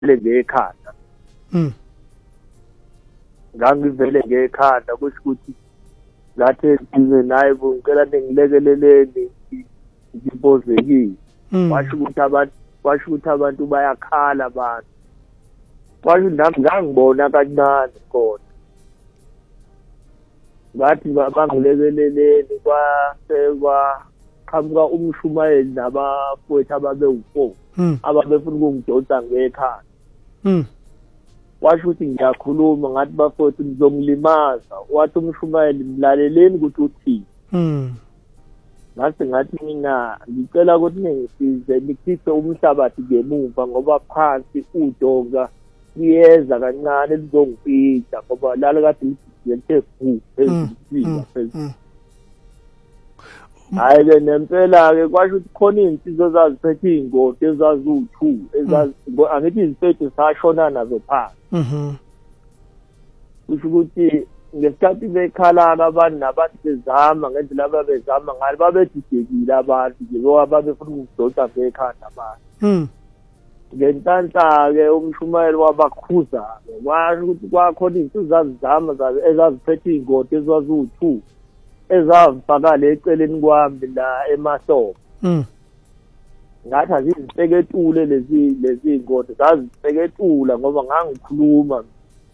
ngekhanda ngangivele ngekhanda kusho ukuthi ngathi ngize naye ngicela ningilekeleleni ngibozekile washo ukuthi abantu bayakhala abantu washo nami ngangibona kancane khona ngathi bangilekeleleni qhamuka umshumayeli nabafowethu ababe-4 ababefuna ukungidonsa ngekhanda washo ukuthi ngiyakhuluma ngathi bafowethu ngizomlimaza wathi umshumayeli mlaleleni ukuthi uthini ngathi mina ngicela ukuthi ningisize nikhiphe umhlabathi ngemuva ngoba phansi udonga liyeza kancane lizongipita ngoba lalo kade lithe phezulu hayi-ke nempela-ke kwasho ukuthi khona iy'nsizwa ezaziphethe iy'ngodi ezaziwu-2 angithi iziphethu sashona nazo phansi kusho ukuthi ngesikhathi bekhala-ke abantu nabantu bezama ngendlela ababezama ngayo babedidekile abantu nje ngoba babefuna ukudonsa ngekhanda abantu ngenhlanhla-ke umshumayeli wabakhuza-ke kwasho ukuthi kwakhona iy'nsizwa zazizama ezaziphethe iy'ngodi ezaziwu-2 ezavakala eceleni kwami la emasomo ngathi azizipeketule lezi ngodi zazipeketula ngoba ngangikhuluma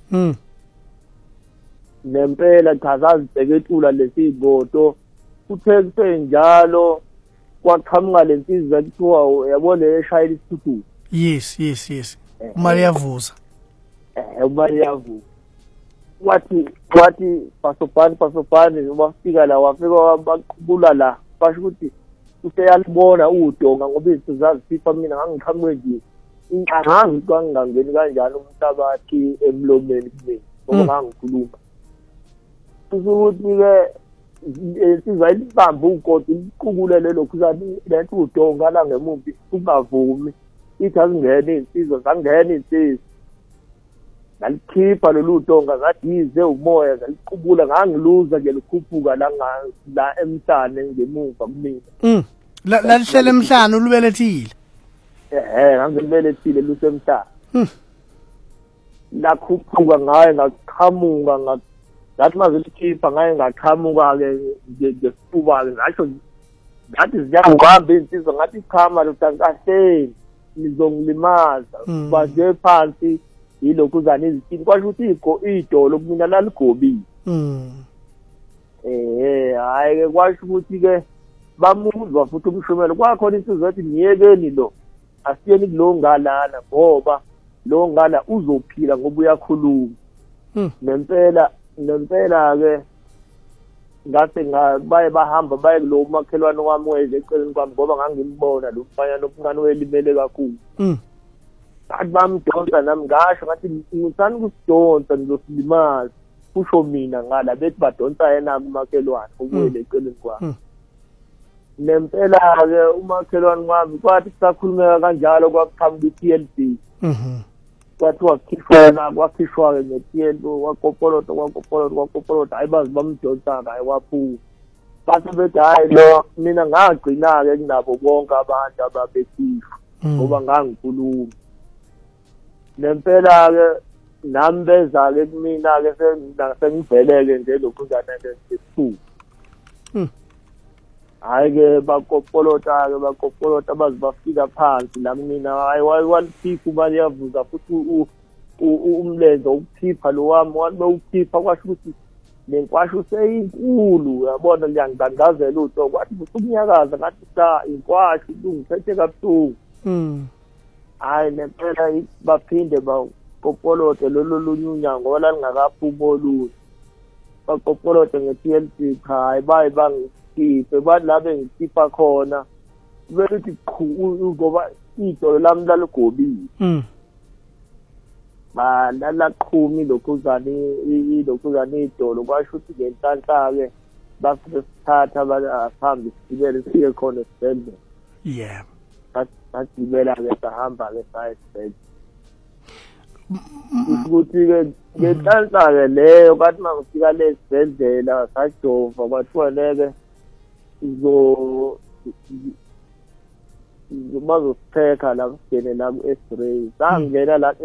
nempela cha zazipeketula lezi ngodo kuthe kusenjalo kwaqhamuka lensizwa kuthiwa yabona eshayela isithuthuthu yes Maria Vuza Maria Vuza wathi pasopani wafika la wafika wabaqhubula la basho ukuthi useyalibona udonga ngoba izinto zaziphipa mina ngangiqhamuke nje angazi ukuthi ngangeni kanjani umhlabathi emlomeni kimi ngoba ngangikhuluma ukuthi-ke sizayibamba ugodi liqubule lelokhuzani lento udonga la ngemuva ungavumi ithi azingene iy'nsizwa zangena iy'nsizwa ngalikhipha lolu donga ngathi yize umoya ngaliqubula ngangiluza nje likhuphuka la emhlane ngemuva kumina lalihlele emhlane ulubelethile ngangilibelethile lusemhlane lakhuphuka ngaye ngaqhamuka ngathi mazilikhipha ngaye ngaqhamuka-ke ngesifuba-ke ngasho ngathi ziyangiqamba iy'nsizwa ngathi ichama lutankahleni nizongilimaza baze phansi yilokhuzana izitini kwasho ukuthi idolo kumina laligobile hayi-ke kwasho ukuthi-ke bamuzwa futhi umshumelo kwakhona insizwa ethi niyekeni lo asiyeni kulo ngalana ngoba lo ngala uzophila ngoba uyakhuluma nempela-ke ngase baye bahamba baye kulo makhelwane wami weze eceleni kwami ngoba ngangimbona lo mfanyana omncane welimele kakhulu ngathi bamdonsa nami ngasho ngathi ngithani ukusidonsa ngizosilimaza kusho mina ngala bethi badonsa yena umakhelwane ubuyele eceleni kwami nempela-ke umakhelwane wami kwathi kusakhulumeka kanjalo kwakuqhamuka i-TLB kwathiwa kwakhishwa-ke nge-TLB kwakopolota hayi bazi bamdonsa-ke hayi waphuma base bethi hhayi lo mina ngagcina-ke kunabo bonke abantu ababekhishwa ngoba ngangikhuluma nempela-ke nami beza-ke kumina-ke sengivele-ke nje lokhuzana-ke ngesithuba hhayi-ke bakopolota baze bafika phansi la mina hayi waliphipha uMaria Vuza futhi umlenze ukuphipha lo wami wathi bewuphipha kwasho ukuthi lenkwasho seyinkulu yabona ngiyangidangazela uto kwathi usukunyakaza ngathi inkwasho ngiphethe kabuhlungu hayi nempela baphinde bakopolote lolo lunyunya ngoba lalingakaphumi oluhle bakopolote nge-TLC hayi baye bangikhiphe bathi la bengikhipha khona bethi ngoba idolo lami laligobile balaqhuma ilokhuzane idolo kwasho ukuthi ngenhlanhla-ke bafike sithatha ahambe sigibele siye khona esibhedlela sagibela-ke sahamba-ke saya esibhedlela ukuthi-ke ngenhlanhla-ke leyo kwathi mangifika le sibhedlela sajova kwathiwa leke bazosicheka la kugene la ku-X-ray sangena la